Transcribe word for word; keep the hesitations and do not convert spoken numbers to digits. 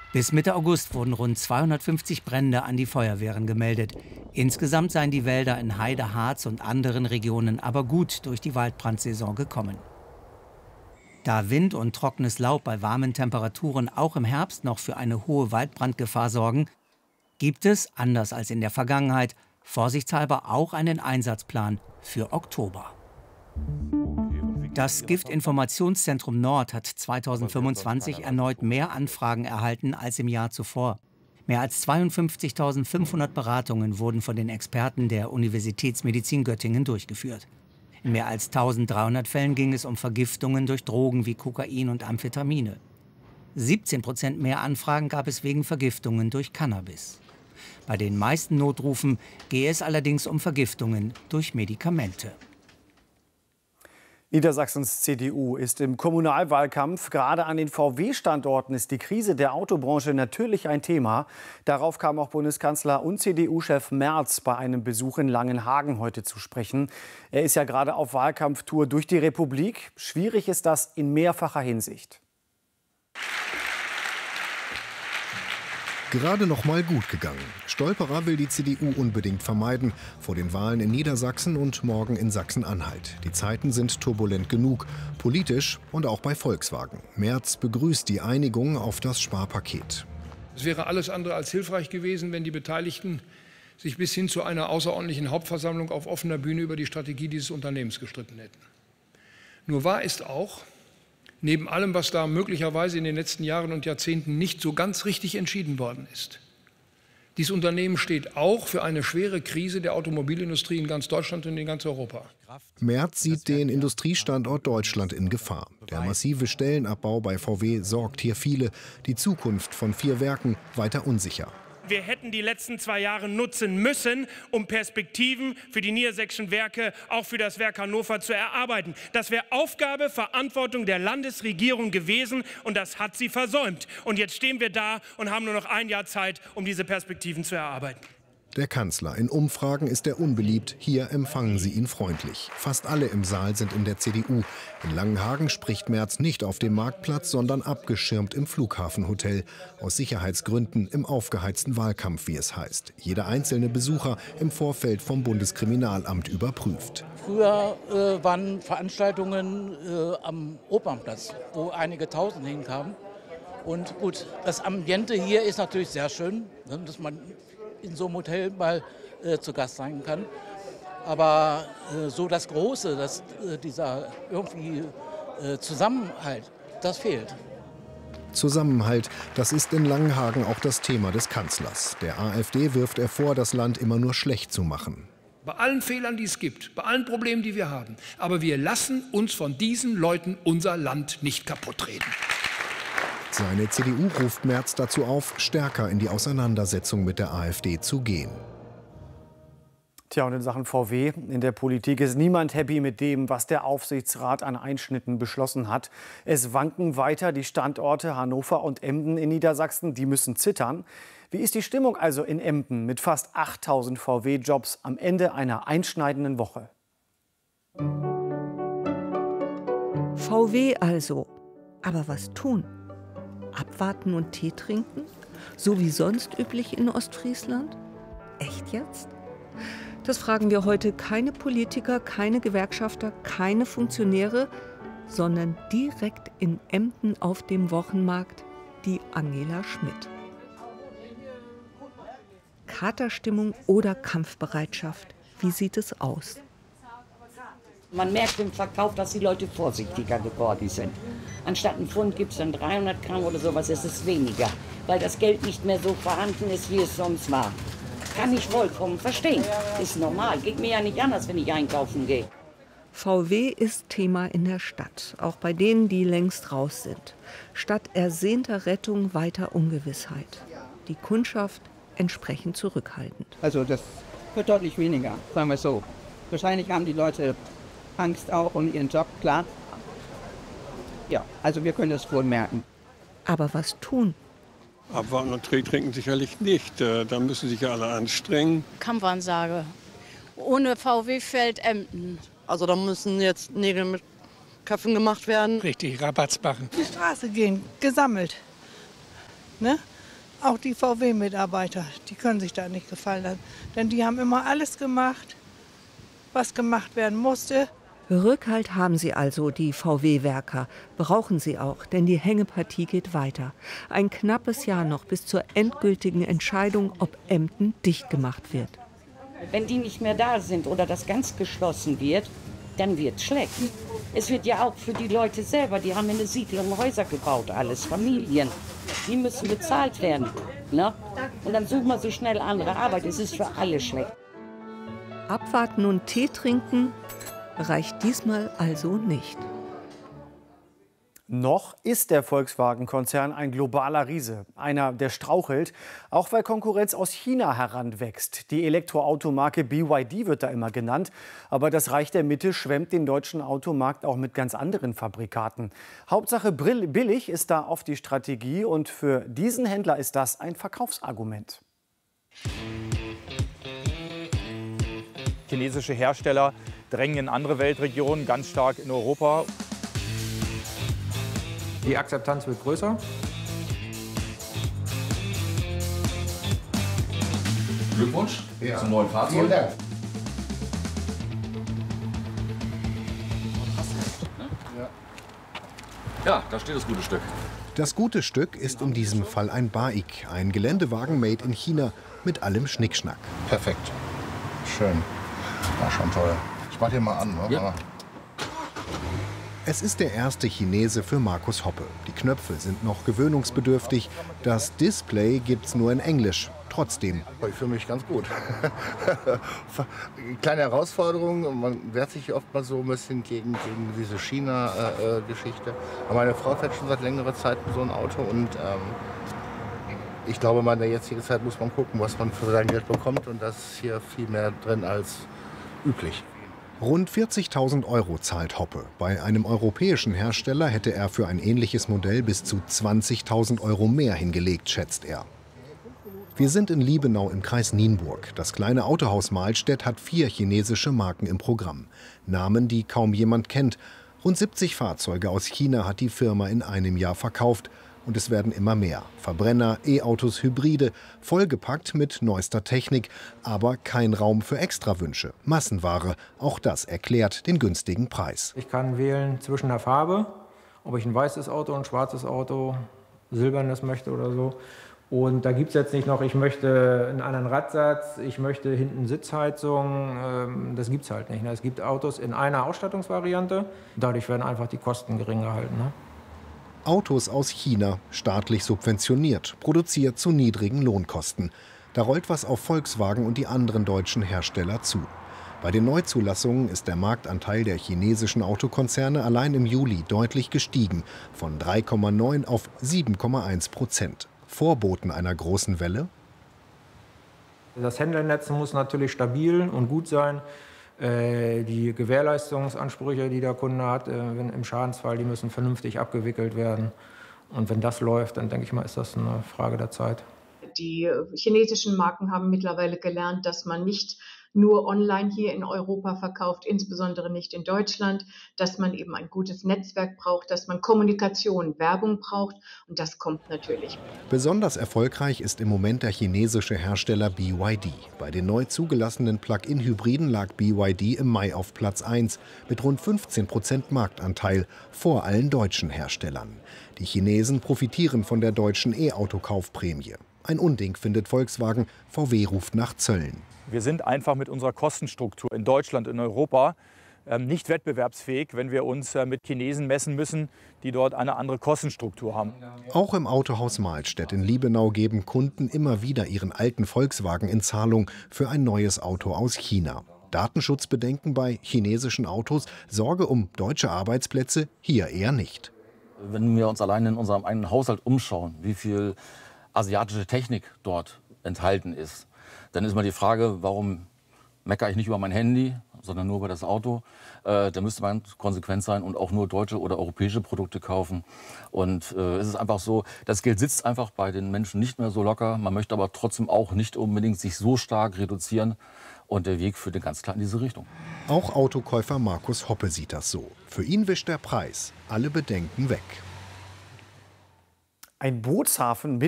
Bis Mitte August wurden rund zweihundertfünfzig Brände an die Feuerwehren gemeldet. Insgesamt seien die Wälder in Heide, Harz und anderen Regionen aber gut durch die Waldbrandsaison gekommen. Da Wind und trockenes Laub bei warmen Temperaturen auch im Herbst noch für eine hohe Waldbrandgefahr sorgen, gibt es, anders als in der Vergangenheit, vorsichtshalber auch einen Einsatzplan für Oktober. Das Giftinformationszentrum Nord hat zweitausendfünfundzwanzig erneut mehr Anfragen erhalten als im Jahr zuvor. Mehr als zweiundfünfzigtausendfünfhundert Beratungen wurden von den Experten der Universitätsmedizin Göttingen durchgeführt. In mehr als eintausenddreihundert Fällen ging es um Vergiftungen durch Drogen wie Kokain und Amphetamine. siebzehn Prozent mehr Anfragen gab es wegen Vergiftungen durch Cannabis. Bei den meisten Notrufen gehe es allerdings um Vergiftungen durch Medikamente. Niedersachsens C D U ist im Kommunalwahlkampf. Gerade an den V W-Standorten ist die Krise der Autobranche natürlich ein Thema. Darauf kam auch Bundeskanzler und C D U-Chef Merz bei einem Besuch in Langenhagen heute zu sprechen. Er ist ja gerade auf Wahlkampftour durch die Republik. Schwierig ist das in mehrfacher Hinsicht. Gerade noch mal gut gegangen. Stolperer will die C D U unbedingt vermeiden. Vor den Wahlen in Niedersachsen und morgen in Sachsen-Anhalt. Die Zeiten sind turbulent genug. Politisch und auch bei Volkswagen. Merz begrüßt die Einigung auf das Sparpaket. Es wäre alles andere als hilfreich gewesen, wenn die Beteiligten sich bis hin zu einer außerordentlichen Hauptversammlung auf offener Bühne über die Strategie dieses Unternehmens gestritten hätten. Nur wahr ist auch, neben allem, was da möglicherweise in den letzten Jahren und Jahrzehnten nicht so ganz richtig entschieden worden ist, dieses Unternehmen steht auch für eine schwere Krise der Automobilindustrie in ganz Deutschland und in ganz Europa. Merz sieht den Industriestandort Deutschland in Gefahr. Der massive Stellenabbau bei V W sorgt hier viele. Die Zukunft von vier Werken weiter unsicher. Wir hätten die letzten zwei Jahre nutzen müssen, um Perspektiven für die niedersächsischen Werke, auch für das Werk Hannover, zu erarbeiten. Das wäre Aufgabe, Verantwortung der Landesregierung gewesen, und das hat sie versäumt. Und jetzt stehen wir da und haben nur noch ein Jahr Zeit, um diese Perspektiven zu erarbeiten. Der Kanzler. In Umfragen ist er unbeliebt. Hier empfangen sie ihn freundlich. Fast alle im Saal sind in der C D U. In Langenhagen spricht Merz nicht auf dem Marktplatz, sondern abgeschirmt im Flughafenhotel. Aus Sicherheitsgründen im aufgeheizten Wahlkampf, wie es heißt. Jeder einzelne Besucher im Vorfeld vom Bundeskriminalamt überprüft. Früher äh, waren Veranstaltungen äh, am Opernplatz, wo einige Tausend hinkamen. Und gut, das Ambiente hier ist natürlich sehr schön, ne, dass man in so einem Hotel mal äh, zu Gast sein kann. Aber äh, so das Große, das, äh, dieser irgendwie äh, Zusammenhalt, das fehlt. Zusammenhalt, das ist in Langenhagen auch das Thema des Kanzlers. Der AfD wirft er vor, das Land immer nur schlecht zu machen. Bei allen Fehlern, die es gibt, bei allen Problemen, die wir haben. Aber wir lassen uns von diesen Leuten unser Land nicht kaputt reden. Seine C D U ruft Merz dazu auf, stärker in die Auseinandersetzung mit der AfD zu gehen. Tja, und in Sachen V W, in der Politik ist niemand happy mit dem, was der Aufsichtsrat an Einschnitten beschlossen hat. Es wanken weiter die Standorte Hannover und Emden in Niedersachsen, die müssen zittern. Wie ist die Stimmung also in Emden mit fast achttausend V W-Jobs am Ende einer einschneidenden Woche? V W also. Aber was tun? Abwarten und Tee trinken? So wie sonst üblich in Ostfriesland? Echt jetzt? Das fragen wir heute keine Politiker, keine Gewerkschafter, keine Funktionäre, sondern direkt in Emden auf dem Wochenmarkt die Angela Schmidt. Katerstimmung oder Kampfbereitschaft? Wie sieht es aus? Man merkt im Verkauf, dass die Leute vorsichtiger geworden sind. Anstatt einen Pfund gibt es dann dreihundert Gramm oder sowas, ist es weniger, weil das Geld nicht mehr so vorhanden ist, wie es sonst war. Kann ich vollkommen verstehen. Ist normal, geht mir ja nicht anders, wenn ich einkaufen gehe. V W ist Thema in der Stadt, auch bei denen, die längst raus sind. Statt ersehnter Rettung weiter Ungewissheit. Die Kundschaft entsprechend zurückhaltend. Also das wird deutlich weniger, sagen wir so. Wahrscheinlich haben die Leute Angst auch um ihren Job, klar. Ja, also wir können das wohl merken. Aber was tun? Abwarten und Tee trinken sicherlich nicht. Da müssen sich ja alle anstrengen. Kampfansage. Ohne V W fällt Emden. Also da müssen jetzt Nägel mit Köpfen gemacht werden. Richtig, Rabatz machen. Die Straße gehen, gesammelt. Ne? Auch die V W-Mitarbeiter, die können sich da nicht gefallen lassen. Denn die haben immer alles gemacht, was gemacht werden musste. Rückhalt haben sie also, die V W-Werker. Brauchen sie auch, denn die Hängepartie geht weiter. Ein knappes Jahr noch bis zur endgültigen Entscheidung, ob Emden dicht gemacht wird. Wenn die nicht mehr da sind oder das ganz geschlossen wird, dann wird es schlecht. Es wird ja auch für die Leute selber, die haben in der Siedlung Häuser gebaut, alles, Familien. Die müssen bezahlt werden. Ne? Und dann suchen wir so schnell andere Arbeit. Es ist für alle schlecht. Abwarten und Tee trinken reicht diesmal also nicht. Noch ist der Volkswagen-Konzern ein globaler Riese. Einer, der strauchelt, auch weil Konkurrenz aus China heranwächst. Die Elektroautomarke B Y D wird da immer genannt. Aber das Reich der Mitte schwemmt den deutschen Automarkt auch mit ganz anderen Fabrikaten. Hauptsache billig ist da oft die Strategie. Und für diesen Händler ist das ein Verkaufsargument. Chinesische Hersteller drängen in andere Weltregionen, ganz stark in Europa. Die Akzeptanz wird größer. Glückwunsch ja. zum neuen Fahrzeug. Vielen Dank. Ja, da steht das gute Stück. Das gute Stück ist in diesem Fall ein Baik, ein Geländewagen made in China mit allem Schnickschnack. Perfekt. Schön. War schon toll. Ich mach den mal an. Ne? Ja. Es ist der erste Chinese für Markus Hoppe. Die Knöpfe sind noch gewöhnungsbedürftig. Das Display gibt's nur in Englisch. Trotzdem. Ich fühle mich ganz gut. Kleine Herausforderung. Man wehrt sich oft mal so ein bisschen gegen, gegen diese China-Geschichte. Aber meine Frau fährt schon seit längerer Zeit so ein Auto. Und ähm, ich glaube, mal in der jetzigen Zeit muss man gucken, was man für sein Geld bekommt. Und da ist hier viel mehr drin als üblich. Rund vierzigtausend Euro zahlt Hoppe. Bei einem europäischen Hersteller hätte er für ein ähnliches Modell bis zu zwanzigtausend Euro mehr hingelegt, schätzt er. Wir sind in Liebenau im Kreis Nienburg. Das kleine Autohaus Mahlstedt hat vier chinesische Marken im Programm. Namen, die kaum jemand kennt. Rund siebzig Fahrzeuge aus China hat die Firma in einem Jahr verkauft. Und es werden immer mehr. Verbrenner, E-Autos, Hybride, vollgepackt mit neuester Technik. Aber kein Raum für Extrawünsche. Massenware, auch das erklärt den günstigen Preis. Ich kann wählen zwischen der Farbe, ob ich ein weißes Auto, ein schwarzes Auto, silbernes möchte oder so. Und da gibt es jetzt nicht noch, ich möchte einen anderen Radsatz, ich möchte hinten Sitzheizung. Das gibt es halt nicht. Es gibt Autos in einer Ausstattungsvariante. Dadurch werden einfach die Kosten gering gehalten. Autos aus China, staatlich subventioniert, produziert zu niedrigen Lohnkosten. Da rollt was auf Volkswagen und die anderen deutschen Hersteller zu. Bei den Neuzulassungen ist der Marktanteil der chinesischen Autokonzerne allein im Juli deutlich gestiegen, von drei Komma neun auf sieben Komma eins Prozent. Vorboten einer großen Welle? Das Händlernetz muss natürlich stabil und gut sein. Die Gewährleistungsansprüche, die der Kunde hat, wenn im Schadensfall, die müssen vernünftig abgewickelt werden. Und wenn das läuft, dann denke ich mal, ist das eine Frage der Zeit. Die chinesischen Marken haben mittlerweile gelernt, dass man nicht nur online hier in Europa verkauft, insbesondere nicht in Deutschland, dass man eben ein gutes Netzwerk braucht, dass man Kommunikation, Werbung braucht und das kommt natürlich. Besonders erfolgreich ist im Moment der chinesische Hersteller B Y D. Bei den neu zugelassenen Plug-in-Hybriden lag B Y D im Mai auf Platz eins mit rund fünfzehn Prozent Marktanteil vor allen deutschen Herstellern. Die Chinesen profitieren von der deutschen E-Auto-Kaufprämie. Ein Unding findet Volkswagen, V W ruft nach Zöllen. Wir sind einfach mit unserer Kostenstruktur in Deutschland, in Europa nicht wettbewerbsfähig, wenn wir uns mit Chinesen messen müssen, die dort eine andere Kostenstruktur haben. Auch im Autohaus Mahlstedt in Liebenau geben Kunden immer wieder ihren alten Volkswagen in Zahlung für ein neues Auto aus China. Datenschutzbedenken bei chinesischen Autos, Sorge um deutsche Arbeitsplätze hier eher nicht. Wenn wir uns allein in unserem eigenen Haushalt umschauen, wie viel asiatische Technik dort enthalten ist, dann ist immer die Frage, warum meckere ich nicht über mein Handy, sondern nur über das Auto. Äh, da müsste man konsequent sein und auch nur deutsche oder europäische Produkte kaufen. Und äh, es ist einfach so, das Geld sitzt einfach bei den Menschen nicht mehr so locker. Man möchte aber trotzdem auch nicht unbedingt sich so stark reduzieren. Und der Weg führt ganz klar in diese Richtung. Auch Autokäufer Markus Hoppe sieht das so. Für ihn wischt der Preis alle Bedenken weg. Ein Bootshafen mit